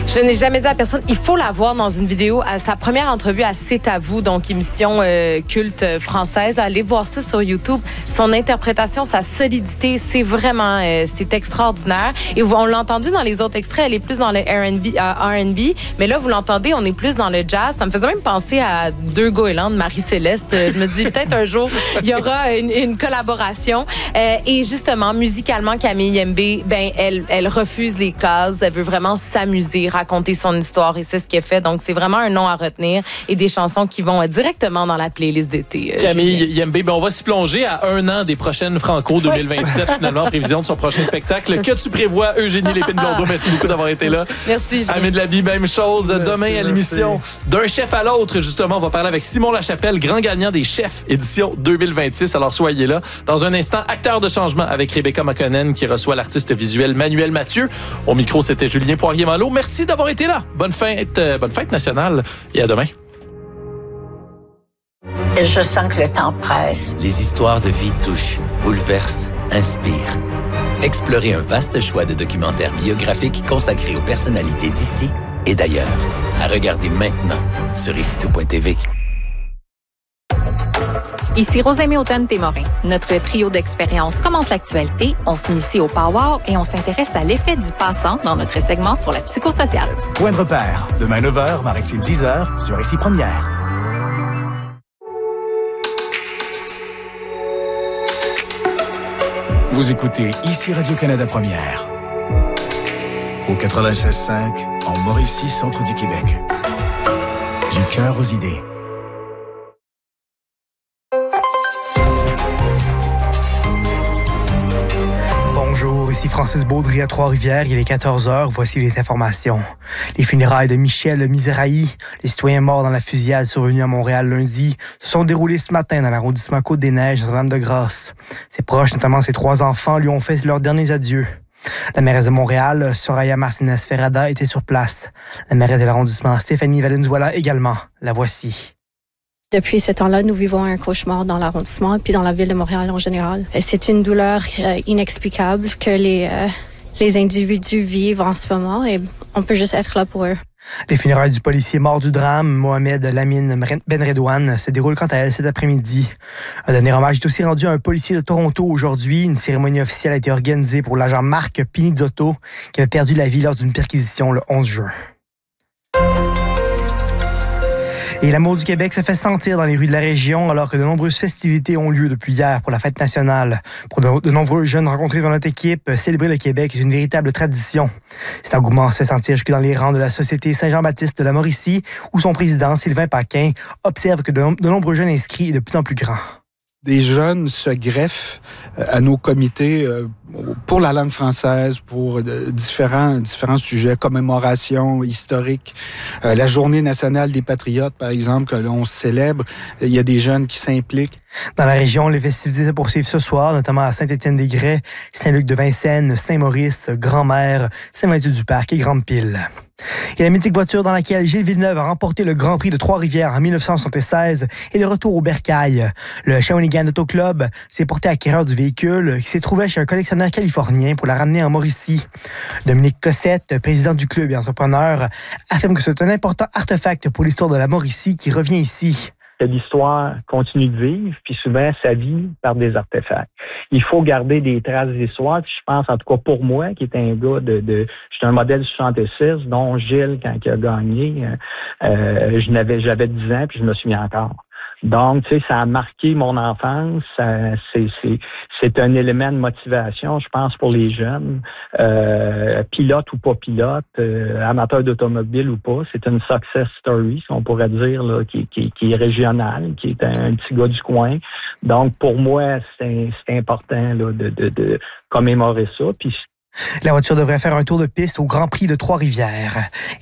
Je n'ai jamais dit à personne, il faut la voir dans une vidéo. À sa première entrevue à C'est à vous, donc émission culte française. Allez voir ça sur YouTube. Son interprétation, sa solidité, c'est vraiment, c'est extraordinaire. Et on l'a entendu dans les autres extraits, elle est plus dans le R&B, mais là, vous l'entendez, on est plus dans le jazz. Ça me faisait même penser à Deux Goélands de Marie-Céleste. Je me dis, peut-être un jour, il y aura une collaboration. Et justement, musicalement, Camille Yembe, ben, elle refuse les cases. Elle veut vraiment s'amuser, raconter son histoire et c'est ce qu'elle fait. Donc, c'est vraiment un nom à retenir et des chansons qui vont directement dans la playlist d'été. Camille Yembe, ben on va s'y plonger à 1 an des prochaines Franco 2027, finalement, en prévision de son prochain spectacle. Que tu prévois, Eugénie Lépine-Blondeau? Merci beaucoup d'avoir été là. Merci, Julien. Amé de la vie, même chose. Merci, demain à l'émission. D'un chef à l'autre, justement, on va parler avec Simon Lachapelle, grand gagnant des chefs, édition 2026. Alors, soyez là. Dans un instant, acteur de changement avec Rebecca McConnell qui reçoit l'artiste visuel Manuel Mathieu. Au micro, c'était Julien Poirier-Malo. Merci d'avoir été là. Bonne fête nationale et à demain. Je sens que le temps presse. Les histoires de vie touchent, bouleversent, inspirent. Explorez un vaste choix de documentaires biographiques consacrés aux personnalités d'ici et d'ailleurs. À regarder maintenant sur icitout.tv. Ici Rosemée Automne-Témorin. Notre trio d'expériences commente l'actualité, on s'initie au Power et on s'intéresse à l'effet du passant dans notre segment sur la psychosociale. Point de repère, demain 9h, Maritime 10h, sur Ici Première. Vous écoutez Ici Radio-Canada Première. Au 96.5, en Mauricie, centre du Québec. Du cœur aux idées. Bonjour, ici Francis Baudry à Trois-Rivières. Il est 14h. Voici les informations. Les funérailles de Michel Mizrahi, les citoyens morts dans la fusillade survenue à Montréal lundi, se sont déroulées ce matin dans l'arrondissement Côte-des-Neiges, Notre-Dame-de-Grâce. Ses proches, notamment ses 3 enfants, lui ont fait leurs derniers adieux. La mairesse de Montréal, Soraya Martinez-Ferrada, était sur place. La mairesse de l'arrondissement, Stéphanie Valenzuela, également. La voici. Depuis ce temps-là, nous vivons un cauchemar dans l'arrondissement puis dans la ville de Montréal en général. C'est une douleur inexplicable que les individus vivent en ce moment et on peut juste être là pour eux. Les funérailles du policier mort du drame, Mohamed Lamine Benredouane, se déroulent quant à elle cet après-midi. Un dernier hommage est aussi rendu à un policier de Toronto aujourd'hui. Une cérémonie officielle a été organisée pour l'agent Marc Pinizzotto qui avait perdu la vie lors d'une perquisition le 11 juin. Et l'amour du Québec se fait sentir dans les rues de la région alors que de nombreuses festivités ont lieu depuis hier pour la fête nationale. Pour de nombreux jeunes rencontrés dans notre équipe, célébrer le Québec est une véritable tradition. Cet engouement se fait sentir jusque dans les rangs de la Société Saint-Jean-Baptiste de la Mauricie où son président, Sylvain Paquin, observe que de nombreux jeunes inscrits est de plus en plus grand. Des jeunes se greffent à nos comités pour la langue française, pour différents sujets, commémorations historiques. La Journée nationale des patriotes, par exemple, que l'on célèbre, il y a des jeunes qui s'impliquent. Dans la région, les festivités se poursuivent ce soir, notamment à Saint-Étienne-des-Grès, Saint-Luc-de-Vincennes, Saint-Maurice, Grand-Mère, Saint-Mathieu-du-Parc et Grande-Pile. Et la mythique voiture dans laquelle Gilles Villeneuve a remporté le Grand Prix de Trois-Rivières en 1976 est de retour au bercail. Le Shawinigan Auto Club s'est porté acquéreur du véhicule qui s'est trouvé chez un collectionneur californien pour la ramener en Mauricie. Dominique Cossette, président du club et entrepreneur, affirme que c'est un important artefact pour l'histoire de la Mauricie qui revient ici. L'histoire continue de vivre, puis souvent, ça vit par des artefacts. Il faut garder des traces d'histoire, puis je pense, en tout cas pour moi, qui est un gars j'étais un modèle 66, dont Gilles, quand il a gagné, j'avais 10 ans, puis je me souviens encore. Donc, tu sais, ça a marqué mon enfance. C'est un élément de motivation, je pense, pour les jeunes, pilote ou pas pilote, amateur d'automobile ou pas. C'est une success story, si on pourrait dire, là, qui est régionale, qui est un petit gars du coin. Donc, pour moi, c'est important là, de commémorer ça. Puis, la voiture devrait faire un tour de piste au Grand Prix de Trois-Rivières.